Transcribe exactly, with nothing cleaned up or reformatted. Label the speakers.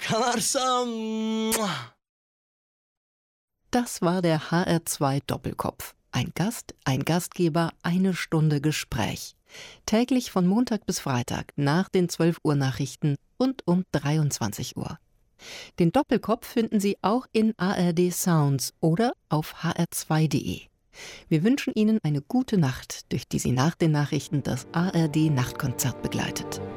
Speaker 1: Kanarsam.
Speaker 2: Das war der H R zwei Doppelkopf. Ein Gast, ein Gastgeber, eine Stunde Gespräch. Täglich von Montag bis Freitag nach den zwölf Uhr Nachrichten und um dreiundzwanzig Uhr. Den Doppelkopf finden Sie auch in A R D Sounds oder auf h r zwei punkt de. Wir wünschen Ihnen eine gute Nacht, durch die Sie nach den Nachrichten das A R D Nachtkonzert begleitet.